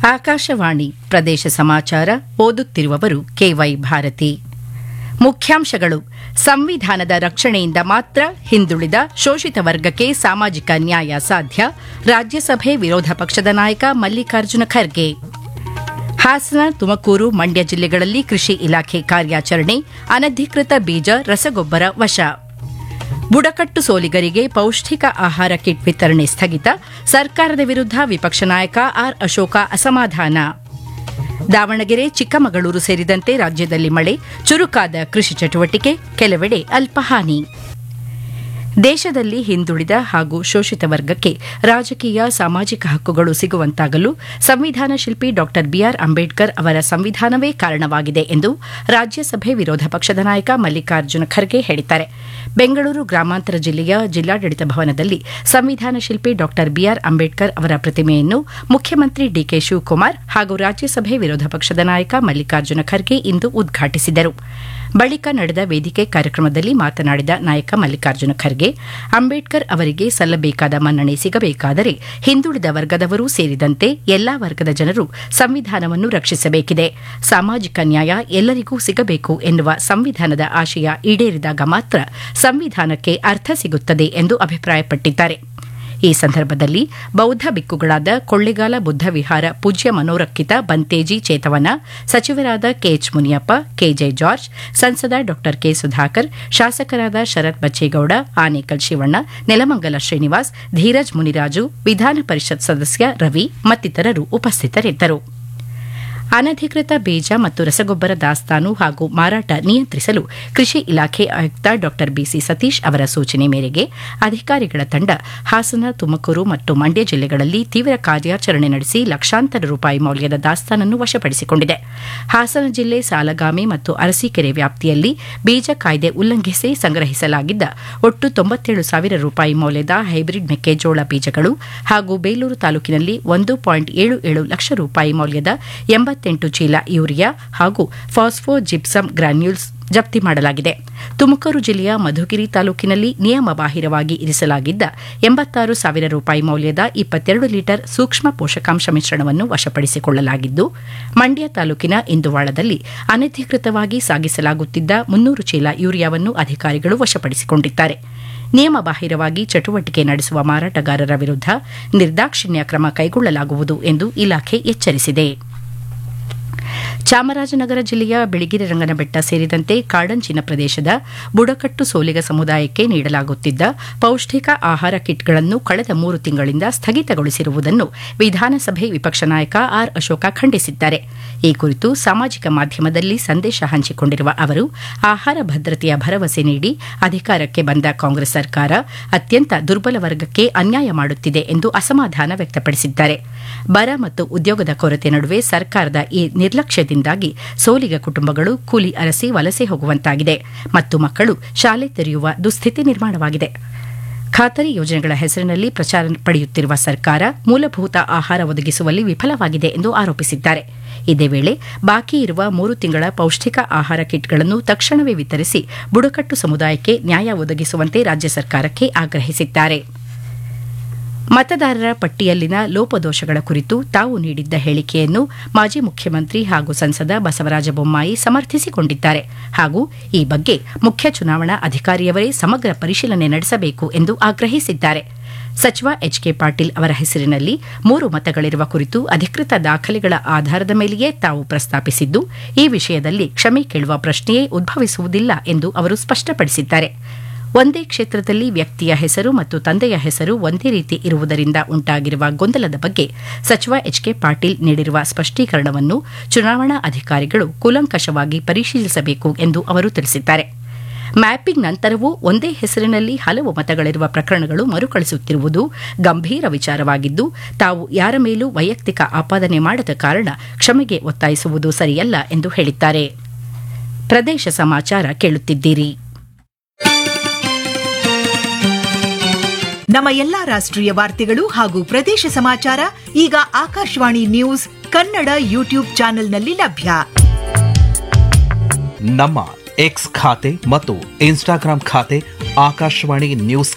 ಆಕಾಶವಾಣಿ ಪ್ರದೇಶ ಸಮಾಚಾರ ಓದುತ್ತಿರುವವರು ಕೆವೈ ಭಾರತಿ. ಮುಖ್ಯಾಂಶಗಳು: ಸಂವಿಧಾನದ ರಕ್ಷಣೆಯಿಂದ ಮಾತ್ರ ಹಿಂದುಳಿದ ಶೋಷಿತ ವರ್ಗಕ್ಕೆ ಸಾಮಾಜಿಕ ನ್ಯಾಯ ಸಾಧ್ಯ, ರಾಜ್ಯಸಭೆ ವಿರೋಧ ಪಕ್ಷದ ನಾಯಕ ಮಲ್ಲಿಕಾರ್ಜುನ ಖರ್ಗೆ. ಹಾಸನ, ತುಮಕೂರು, ಮಂಡ್ಯ ಜಿಲ್ಲೆಗಳಲ್ಲಿ ಕೃಷಿ ಇಲಾಖೆ ಕಾರ್ಯಾಚರಣೆ, ಅನಧಿಕೃತ ಬೀಜ, ರಸಗೊಬ್ಬರ ವಶ. ಬುಡಕಟ್ಟು ಸೋಲಿಗರಿಗೆ ಪೌಷ್ಟಿಕ ಆಹಾರ ಕಿಟ್ ವಿತರಣೆ ಸ್ಥಗಿತ, ಸರ್ಕಾರದ ವಿರುದ್ಧ ವಿಪಕ್ಷ ನಾಯಕ ಆರ್ ಅಶೋಕ ಅಸಮಾಧಾನ. ದಾವಣಗೆರೆ, ಚಿಕ್ಕಮಗಳೂರು ಸೇರಿದಂತೆ ರಾಜ್ಯದಲ್ಲಿ ಮಳೆ, ಚುರುಕಾದ ಕೃಷಿ ಚಟುವಟಿಕೆ, ಕೆಲವೆಡೆ ಅಲ್ಪ ಹಾನಿ. ದೇಶದಲ್ಲಿ ಹಿಂದುಳಿದ ಹಾಗೂ ಶೋಷಿತ ವರ್ಗಕ್ಕೆ ರಾಜಕೀಯ ಸಾಮಾಜಿಕ ಹಕ್ಕುಗಳು ಸಿಗುವಂತಾಗಲು ಸಂವಿಧಾನ ಶಿಲ್ಪಿ ಡಾ ಬಿಆರ್ ಅಂಬೇಡ್ಕರ್ ಅವರ ಸಂವಿಧಾನವೇ ಕಾರಣವಾಗಿದೆ ಎಂದು ರಾಜ್ಯಸಭೆ ವಿರೋಧ ಪಕ್ಷದ ನಾಯಕ ಮಲ್ಲಿಕಾರ್ಜುನ ಖರ್ಗೆ ಹೇಳಿದ್ದಾರೆ. ಬೆಂಗಳೂರು ಗ್ರಾಮಾಂತರ ಜಿಲ್ಲೆಯ ಜಿಲ್ಲಾಡಳಿತ ಭವನದಲ್ಲಿ ಸಂವಿಧಾನ ಶಿಲ್ಪಿ ಡಾ ಬಿಆರ್ ಅಂಬೇಡ್ಕರ್ ಅವರ ಪ್ರತಿಮೆಯನ್ನು ಮುಖ್ಯಮಂತ್ರಿ ಡಿಕೆ ಶಿವಕುಮಾರ್ ಹಾಗೂ ರಾಜ್ಯಸಭೆ ವಿರೋಧ ಪಕ್ಷದ ನಾಯಕ ಮಲ್ಲಿಕಾರ್ಜುನ ಖರ್ಗೆ ಇಂದು ಉದ್ಘಾಟಿಸಿದರು. ಬಳಿಕ ನಡೆದ ವೇದಿಕೆ ಕಾರ್ಯಕ್ರಮದಲ್ಲಿ ಮಾತನಾಡಿದ ನಾಯಕ ಮಲ್ಲಿಕಾರ್ಜುನ ಖರ್ಗೆ, ಅಂಬೇಡ್ಕರ್ ಅವರಿಗೆ ಸಲ್ಲಬೇಕಾದ ಮನ್ನಣೆ ಸಿಗಬೇಕಾದರೆ ಹಿಂದುಳಿದ ವರ್ಗದವರೂ ಸೇರಿದಂತೆ ಎಲ್ಲಾ ವರ್ಗದ ಜನರು ಸಂವಿಧಾನವನ್ನು ರಕ್ಷಿಸಬೇಕಿದೆ. ಸಾಮಾಜಿಕ ನ್ಯಾಯ ಎಲ್ಲರಿಗೂ ಸಿಗಬೇಕು ಎನ್ನುವ ಸಂವಿಧಾನದ ಆಶಯ ಈಡೇರಿದಾಗ ಮಾತ್ರ ಸಂವಿಧಾನಕ್ಕೆ ಅರ್ಥ ಸಿಗುತ್ತದೆ ಎಂದು ಅಭಿಪ್ರಾಯಪಟ್ಟಿದ್ದಾರೆ. ಈ ಸಂದರ್ಭದಲ್ಲಿ ಬೌದ್ಧ ಬಿಕ್ಕುಗಳಾದ ಕೊಳ್ಳೆಗಾಲ ಬುದ್ಧ ವಿಹಾರ ಪೂಜ್ಯ ಮನೋರಕ್ಷಿತ ಬಂತೇಜಿ ಚೇತವನ, ಸಚಿವರಾದ ಕೆಎಚ್ ಮುನಿಯಪ್ಪ, ಕೆಜೆ ಜಾರ್ಜ್, ಸಂಸದ ಡಾ ಕೆ ಸುಧಾಕರ್, ಶಾಸಕರಾದ ಶರತ್ ಬಚ್ಚೇಗೌಡ, ಆನೇಕಲ್ ಶಿವಣ್ಣ, ನೆಲಮಂಗಲ ಶ್ರೀನಿವಾಸ್, ಧೀರಜ್ ಮುನಿರಾಜು, ವಿಧಾನ ಪರಿಷತ್ ಸದಸ್ಯ ರವಿ ಮತ್ತಿತರರು ಉಪಸ್ಥಿತರಿದ್ದರು. ಅನಧಿಕೃತ ಬೀಜ ಮತ್ತು ರಸಗೊಬ್ಬರ ದಾಸ್ತಾನು ಹಾಗೂ ಮಾರಾಟ ನಿಯಂತ್ರಿಸಲು ಕೃಷಿ ಇಲಾಖೆ ಆಯುಕ್ತ ಡಾ ಬಿಸಿ ಸತೀಶ್ ಅವರ ಸೂಚನೆ ಮೇರೆಗೆ ಅಧಿಕಾರಿಗಳ ತಂಡ ಹಾಸನ, ತುಮಕೂರು ಮತ್ತು ಮಂಡ್ಯ ಜಿಲ್ಲೆಗಳಲ್ಲಿ ತೀವ್ರ ಕಾರ್ಯಾಚರಣೆ ನಡೆಸಿ ಲಕ್ಷಾಂತರ ರೂಪಾಯಿ ಮೌಲ್ಯದ ದಾಸ್ತಾನನ್ನು ವಶಪಡಿಸಿಕೊಂಡಿದೆ. ಹಾಸನ ಜಿಲ್ಲೆ ಸಾಲಗಾಮಿ ಮತ್ತು ಅರಸೀಕೆರೆ ವ್ಯಾಪ್ತಿಯಲ್ಲಿ ಬೀಜ ಕಾಯ್ದೆ ಉಲ್ಲಂಘಿಸಿ ಸಂಗ್ರಹಿಸಲಾಗಿದ್ದ ಒಟ್ಟು 97,000 ರೂಪಾಯಿ ಮೌಲ್ಯದ ಹೈಬ್ರಿಡ್ ಮೆಕ್ಕೆಜೋಳ ಬೀಜಗಳು ಹಾಗೂ ಬೇಲೂರು ತಾಲೂಕಿನಲ್ಲಿ 1.77 ಲಕ್ಷ ರೂಪಾಯಿ ಮೌಲ್ಯದ 88 ಚೀಲ ಯೂರಿಯಾ ಹಾಗೂ ಫಾಸ್ಫೋ ಜಿಪ್ಸಮ್ ಗ್ರಾನ್ಯೂಲ್ಸ್ ಜಪ್ತಿ ಮಾಡಲಾಗಿದೆ. ತುಮಕೂರು ಜಿಲ್ಲೆಯ ಮಧುಗಿರಿ ತಾಲೂಕಿನಲ್ಲಿ ನಿಯಮಬಾಹಿರವಾಗಿ ಇರಿಸಲಾಗಿದ್ದ 86,000 ರೂಪಾಯಿ ಮೌಲ್ಯದ 22 ಲೀಟರ್ ಸೂಕ್ಷ್ಮ ಪೋಷಕಾಂಶ ಮಿಶ್ರಣವನ್ನು ವಶಪಡಿಸಿಕೊಳ್ಳಲಾಗಿದ್ದು, ಮಂಡ್ಯ ತಾಲೂಕಿನ ಇಂದುವಾಳದಲ್ಲಿ ಅನಧಿಕೃತವಾಗಿ ಸಾಗಿಸಲಾಗುತ್ತಿದ್ದ 300 ಚೀಲ ಯೂರಿಯಾವನ್ನು ಅಧಿಕಾರಿಗಳು ವಶಪಡಿಸಿಕೊಂಡಿದ್ದಾರೆ. ನಿಯಮಬಾಹಿರವಾಗಿ ಚಟುವಟಿಕೆ ನಡೆಸುವ ಮಾರಾಟಗಾರರ ವಿರುದ್ಧ ನಿರ್ದಾಕ್ಷಿಣ್ಯ ಕ್ರಮ ಕೈಗೊಳ್ಳಲಾಗುವುದು ಎಂದು ಇಲಾಖೆ ಎಚ್ಚರಿಸಿದೆ. ಚಾಮರಾಜನಗರ ಜಿಲ್ಲೆಯ ಬಿಳಿಗಿರಿ ರಂಗನಬೆಟ್ಟ ಸೇರಿದಂತೆ ಕಾಡಂಚಿನ ಪ್ರದೇಶದ ಬುಡಕಟ್ಟು ಸೋಲಿಗ ಸಮುದಾಯಕ್ಕೆ ನೀಡಲಾಗುತ್ತಿದ್ದ ಪೌಷ್ಟಿಕ ಆಹಾರ ಕಿಟ್ಗಳನ್ನು ಕಳೆದ 3 ತಿಂಗಳಿಂದ ಸ್ಥಗಿತಗೊಳಿಸಿರುವುದನ್ನು ವಿಧಾನಸಭೆ ವಿಪಕ್ಷ ನಾಯಕ ಆರ್ ಅಶೋಕ ಖಂಡಿಸಿದ್ದಾರೆ. ಈ ಕುರಿತು ಸಾಮಾಜಿಕ ಮಾಧ್ಯಮದಲ್ಲಿ ಸಂದೇಶ ಹಂಚಿಕೊಂಡಿರುವ ಅವರು, ಆಹಾರ ಭದ್ರತೆಯ ಭರವಸೆ ನೀಡಿ ಅಧಿಕಾರಕ್ಕೆ ಬಂದ ಕಾಂಗ್ರೆಸ್ ಸರ್ಕಾರ ಅತ್ಯಂತ ದುರ್ಬಲ ವರ್ಗಕ್ಕೆ ಅನ್ಯಾಯ ಮಾಡುತ್ತಿದೆ ಎಂದು ಅಸಮಾಧಾನ ವ್ಯಕ್ತಪಡಿಸಿದ್ದಾರೆ. ಬರ ಮತ್ತು ಉದ್ಯೋಗದ ಕೊರತೆ ನಡುವೆ ಸರ್ಕಾರದ ಈ ನಿರ್ಲಕ್ಷ್ಯದಿಂದಾಗಿ ಸೋಲಿಗ ಕುಟುಂಬಗಳು ಕೂಲಿ ಅರಸಿ ವಲಸೆ ಹೋಗುವಂತಾಗಿದೆ ಮತ್ತು ಮಕ್ಕಳು ಶಾಲೆ ತೆರೆಯುವ ದುಸ್ಥಿತಿ ನಿರ್ಮಾಣವಾಗಿದೆ. ಖಾತರಿ ಯೋಜನೆಗಳ ಹೆಸರಿನಲ್ಲಿ ಪ್ರಚಾರ ಪಡೆಯುತ್ತಿರುವ ಸರ್ಕಾರ ಮೂಲಭೂತ ಆಹಾರ ಒದಗಿಸುವಲ್ಲಿ ವಿಫಲವಾಗಿದೆ ಎಂದು ಆರೋಪಿಸಿದ್ದಾರೆ. ಇದೇ ವೇಳೆ ಬಾಕಿ ಇರುವ 3 ತಿಂಗಳ ಪೌಷ್ಟಿಕ ಆಹಾರ ಕಿಟ್ಗಳನ್ನು ತಕ್ಷಣವೇ ವಿತರಿಸಿ ಬುಡಕಟ್ಟು ಸಮುದಾಯಕ್ಕೆ ನ್ಯಾಯ ಒದಗಿಸುವಂತೆ ರಾಜ್ಯ ಸರ್ಕಾರಕ್ಕೆ ಆಗ್ರಹಿಸಿದ್ದಾರೆ. ಮತದಾರರ ಪಟ್ಟಿಯಲ್ಲಿನ ಲೋಪದೋಷಗಳ ಕುರಿತು ತಾವು ನೀಡಿದ್ದ ಹೇಳಿಕೆಯನ್ನು ಮಾಜಿ ಮುಖ್ಯಮಂತ್ರಿ ಹಾಗೂ ಸಂಸದ ಬಸವರಾಜ ಬೊಮ್ಮಾಯಿ ಸಮರ್ಥಿಸಿಕೊಂಡಿದ್ದಾರೆ ಹಾಗೂ ಈ ಬಗ್ಗೆ ಮುಖ್ಯ ಚುನಾವಣಾ ಅಧಿಕಾರಿಯವರೇ ಸಮಗ್ರ ಪರಿಶೀಲನೆ ನಡೆಸಬೇಕು ಎಂದು ಆಗ್ರಹಿಸಿದ್ದಾರೆ. ಸಚಿವ ಎಚ್ಕೆ ಪಾಟೀಲ್ ಅವರ ಹೆಸರಿನಲ್ಲಿ 3 ಮತಗಳಿರುವ ಕುರಿತು ಅಧಿಕೃತ ದಾಖಲೆಗಳ ಆಧಾರದ ಮೇಲೆಯೇ ತಾವು ಪ್ರಸ್ತಾಪಿಸಿದ್ದು, ಈ ವಿಷಯದಲ್ಲಿ ಕ್ಷಮೆ ಕೇಳುವ ಪ್ರಶ್ನೆಯೇ ಉದ್ಭವಿಸುವುದಿಲ್ಲ ಎಂದು ಅವರು ಸ್ಪಷ್ಟಪಡಿಸಿದ್ದಾರೆ. ಒಂದೇ ಕ್ಷೇತ್ರದಲ್ಲಿ ವ್ಯಕ್ತಿಯ ಹೆಸರು ಮತ್ತು ತಂದೆಯ ಹೆಸರು ಒಂದೇ ರೀತಿ ಇರುವುದರಿಂದ ಉಂಟಾಗಿರುವ ಗೊಂದಲದ ಬಗ್ಗೆ ಸಚಿವ ಎಚ್ಕೆ ಪಾಟೀಲ್ ನೀಡಿರುವ ಸ್ಪಷ್ಟೀಕರಣವನ್ನು ಚುನಾವಣಾ ಅಧಿಕಾರಿಗಳು ಕೂಲಂಕಷವಾಗಿ ಪರಿಶೀಲಿಸಬೇಕು ಎಂದು ಅವರು ತಿಳಿಸಿದ್ದಾರೆ. ಮ್ಯಾಪಿಂಗ್ ನಂತರವೂ ಒಂದೇ ಹೆಸರಿನಲ್ಲಿ ಹಲವು ಮತಗಳಿರುವ ಪ್ರಕರಣಗಳು ಮರುಕಳಿಸುತ್ತಿರುವುದು ಗಂಭೀರ ವಿಚಾರವಾಗಿದ್ದು, ತಾವು ಯಾರ ಮೇಲೂ ವೈಯಕ್ತಿಕ ಆಪಾದನೆ ಮಾಡದ ಕಾರಣ ಕ್ಷಮೆಗೆ ಒತ್ತಾಯಿಸುವುದು ಸರಿಯಲ್ಲ ಎಂದು ಹೇಳಿದ್ದಾರೆ. ಪ್ರದೇಶ ಸಮಾಚಾರ ಕೇಳುತ್ತಿದ್ದೀರಿ. ನಮ್ಮ ಎಲ್ಲಾ ರಾಷ್ಟ್ರೀಯ ವಾರ್ತೆಗಳು ಹಾಗೂ ಪ್ರದೇಶ ಸಮಾಚಾರ ಈಗ ಆಕಾಶವಾಣಿ ನ್ಯೂಸ್ ಕನ್ನಡ ಯೂಟ್ಯೂಬ್ ಚಾನೆಲ್ನಲ್ಲಿ ಲಭ್ಯ. ನಮ್ಮ ಎಕ್ಸ್ ಖಾತೆ ಮತ್ತು ಇನ್ಸ್ಟಾಗ್ರಾಂ ಖಾತೆ ಆಕಾಶವಾಣಿ ನ್ಯೂಸ್